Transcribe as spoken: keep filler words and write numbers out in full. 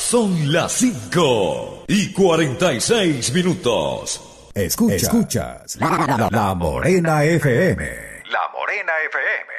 Son las cinco y cuarenta y seis minutos. Escuchas, Escuchas la, la, la Morena F M. La Morena F M.